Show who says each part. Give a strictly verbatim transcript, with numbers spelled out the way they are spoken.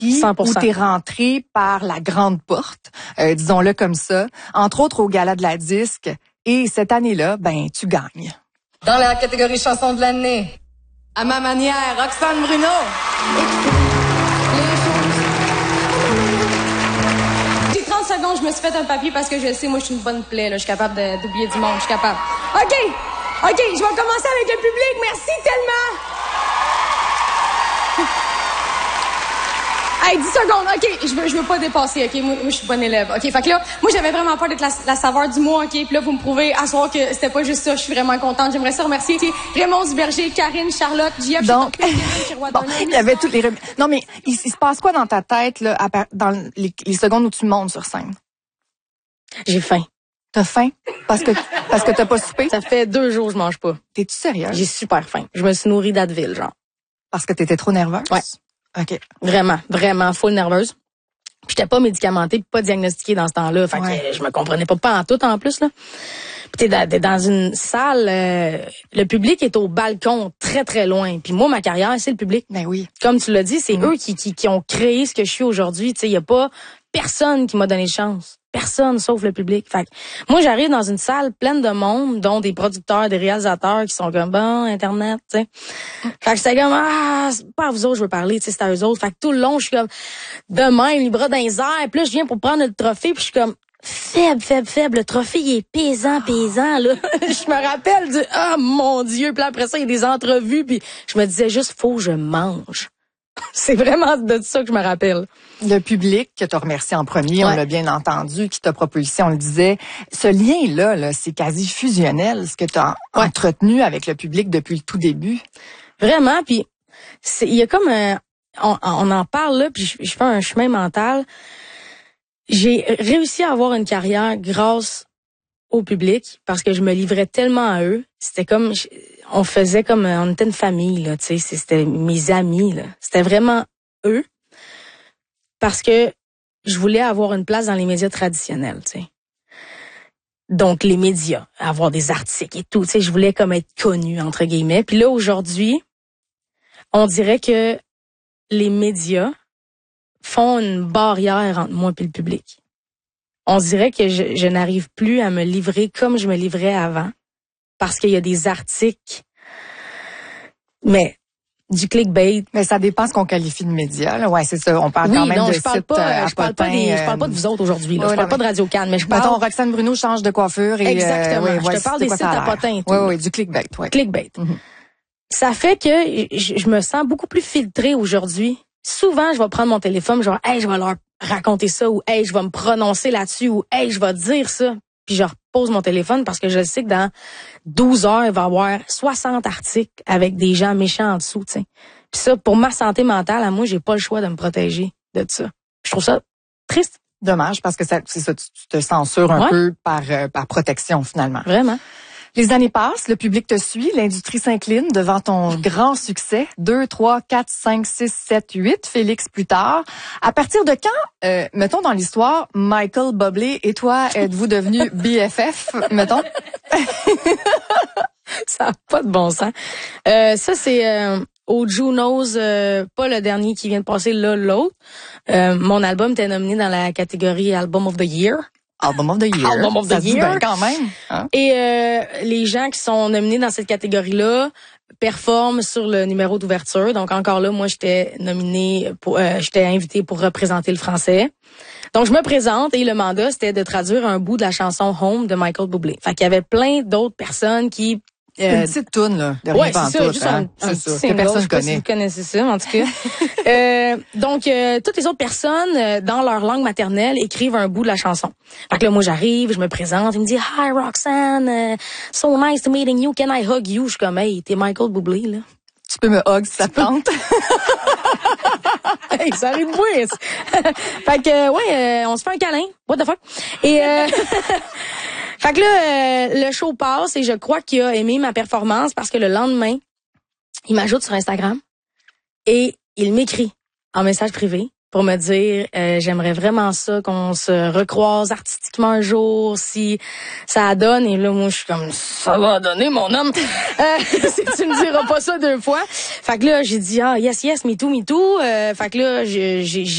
Speaker 1: cent pour cent.
Speaker 2: Où t'es rentré par la grande porte, euh, disons-le comme ça, entre autres au Gala de la Disque. Et cette année-là, ben, tu gagnes.
Speaker 3: Dans la catégorie chanson de l'année, à ma manière, Roxane Bruno.
Speaker 4: J'ai trente secondes, je me suis fait un papier parce que je sais, moi, je suis une bonne plaie, là. Je suis capable de- d'oublier du monde, je suis capable. OK! OK, je vais commencer avec le public. Merci tellement! Hey, dix secondes, OK, je veux, je veux pas dépasser, OK, moi, moi je suis bonne élève, OK, fait que là, moi j'avais vraiment peur d'être la, la saveur du mois, OK, puis là, vous me prouvez à soir que c'était pas juste ça, je suis vraiment contente, j'aimerais ça remercier Raymond Duberger, Karine, Charlotte, J F,
Speaker 2: Donc, bon, il y avait toutes les... rem- Non, mais il, il se passe quoi dans ta tête, là, à par- dans les, les secondes où tu montes sur scène?
Speaker 1: J'ai faim.
Speaker 2: T'as faim? Parce que, parce que t'as pas soupé?
Speaker 1: Ça fait deux jours que je mange pas.
Speaker 2: T'es-tu sérieuse?
Speaker 1: J'ai super faim. Je me suis nourrie d'Advil, genre.
Speaker 2: Parce que t'étais trop nerveuse?
Speaker 1: Ouais.
Speaker 2: OK.
Speaker 1: Vraiment, vraiment full nerveuse. Puis j'étais pas médicamentée, pas diagnostiquée dans ce temps-là. Fait
Speaker 2: Ouais.
Speaker 1: que je me comprenais pas, pas en tout en plus, là. Puis t'es dans, t'es dans une salle, euh, le public est au balcon, très très loin. Puis moi, ma carrière, c'est le public.
Speaker 2: Ben oui.
Speaker 1: Comme tu l'as dit, c'est
Speaker 2: Mm.
Speaker 1: eux qui, qui, qui ont créé ce que je suis aujourd'hui. Tu sais, il y a pas personne qui m'a donné chance. Personne sauf le public. Fait que moi, j'arrive dans une salle pleine de monde, dont des producteurs, des réalisateurs qui sont comme, bon, Internet, tu sais. Fait que c'était comme, ah, c'est pas à vous autres je veux parler, tu sais, c'est à eux autres. Fait que tout le long, je suis comme, de même, les bras dans les airs. Puis là, je viens pour prendre le trophée, puis je suis comme, faible, faible, faible. Le trophée, il est pesant, pesant, là. Je me rappelle du, ah, mon Dieu. Puis là, après ça, il y a des entrevues, puis je me disais juste, faut que je mange. C'est vraiment de ça que je me rappelle.
Speaker 2: Le public que t'as remercié en premier,
Speaker 1: Ouais.
Speaker 2: on l'a bien entendu, qui t'a propulsé, on le disait. Ce lien-là, là, c'est quasi fusionnel, ce que t'as
Speaker 1: Ouais.
Speaker 2: entretenu avec le public depuis le tout début.
Speaker 1: Vraiment, puis c'est il y a comme un, on, on en parle là, puis je, je fais un chemin mental. J'ai réussi à avoir une carrière grâce au public parce que je me livrais tellement à eux. C'était comme je- on faisait comme on était une famille là, tu sais, c'était mes amis là. C'était vraiment eux parce que je voulais avoir une place dans les médias traditionnels, tu sais. Donc les médias, avoir des articles et tout, tu sais, je voulais comme être connue entre guillemets. Puis là aujourd'hui, on dirait que les médias font une barrière entre moi et le public. On dirait que je, je n'arrive plus à me livrer comme je me livrais avant parce qu'il y a des articles, mais du clickbait.
Speaker 2: Mais ça dépend ce qu'on qualifie de médias, là. Ouais, c'est ça. On parle
Speaker 1: Oui,
Speaker 2: quand même
Speaker 1: non,
Speaker 2: de
Speaker 1: je parle
Speaker 2: sites,
Speaker 1: pas,
Speaker 2: euh,
Speaker 1: je parle pas
Speaker 2: Apothin,
Speaker 1: des, je parle pas
Speaker 2: euh,
Speaker 1: de vous autres aujourd'hui, là.
Speaker 2: ouais,
Speaker 1: Je parle
Speaker 2: non,
Speaker 1: pas de Radio Cannes, mais je parle.
Speaker 2: Mettons, Roxane Bruno change de coiffure et...
Speaker 1: Exactement.
Speaker 2: Euh, ouais,
Speaker 1: Je
Speaker 2: ouais,
Speaker 1: te parle
Speaker 2: c'est
Speaker 1: des
Speaker 2: quoi
Speaker 1: sites
Speaker 2: ça a l'air.
Speaker 1: Apothin et tout,
Speaker 2: Ouais,
Speaker 1: là.
Speaker 2: ouais, du clickbait, ouais.
Speaker 1: Clickbait.
Speaker 2: Mhm.
Speaker 1: Ça fait que je, je me sens beaucoup plus filtrée aujourd'hui. Souvent, je vais prendre mon téléphone, genre, hey, je vais leur raconter ça, ou hey, je vais me prononcer là-dessus, ou hey, je vais dire ça. Puis je repose mon téléphone parce que je sais que dans douze heures, il va y avoir soixante articles avec des gens méchants en dessous, tu sais. Puis ça, pour ma santé mentale, à moi, j'ai pas le choix de me protéger de ça. Je trouve ça triste,
Speaker 2: Dommage, parce que ça, c'est ça, tu, tu te censures un
Speaker 1: Ouais.
Speaker 2: peu par, euh, par protection, finalement.
Speaker 1: vraiment.
Speaker 2: Les années passent, le public te suit, l'industrie s'incline devant ton grand succès. Deux, trois, quatre, cinq, six, sept, huit, Félix plus tard. À partir de quand, euh, mettons dans l'histoire, Michael Bublé et toi, êtes-vous devenus B F F, mettons?
Speaker 1: Ça n'a pas de bon sens. Euh, ça, c'est euh, au Junos, euh, pas le dernier qui vient de passer, là, l'autre. Euh, mon album était nominé dans la catégorie Album of the Year.
Speaker 2: Album of the Year.
Speaker 1: Album of the
Speaker 2: Ça se dit
Speaker 1: Year.
Speaker 2: bien quand même. Hein?
Speaker 1: Et euh, les gens qui sont nominés dans cette catégorie-là performent sur le numéro d'ouverture. Donc encore là, moi, j'étais nominée, pour, euh, j'étais invitée pour représenter le français. Donc je me présente et le mandat, c'était de traduire un bout de la chanson Home de Michael Bublé. Fait qu'il y avait plein d'autres personnes qui...
Speaker 2: Une petite toune, là, de
Speaker 1: Ouais,
Speaker 2: rien
Speaker 1: c'est ça,
Speaker 2: pantoute,
Speaker 1: juste
Speaker 2: hein?
Speaker 1: un, un
Speaker 2: C'est
Speaker 1: petit
Speaker 2: ça, que
Speaker 1: single,
Speaker 2: personne
Speaker 1: je sais pas si
Speaker 2: connaît.
Speaker 1: vous connaissez ça, en tout cas. euh, donc, euh, toutes les autres personnes, euh, dans leur langue maternelle, écrivent un bout de la chanson. Fait que là, moi, j'arrive, je me présente, il me dit « Hi, Roxanne, uh, so nice to meeting you, can I hug you? » Je suis comme « Hey, t'es Michael Bublé, là. »
Speaker 2: Tu peux me hug si ça te tente.
Speaker 1: Hey, ça arrive de moi. Fait que, euh, ouais, euh, on se fait un câlin. What the fuck? Et, euh, fait que là, euh, le show passe et je crois qu'il a aimé ma performance parce que le lendemain, il m'ajoute sur Instagram et il m'écrit en message privé pour me dire euh, j'aimerais vraiment ça qu'on se recroise artistiquement un jour si ça donne. Et là, moi, je suis comme ça va donner, mon homme. Euh, si tu me diras pas ça deux fois. Fait que là, j'ai dit ah yes yes me too me too. Euh, fait que là, j'ai j'ai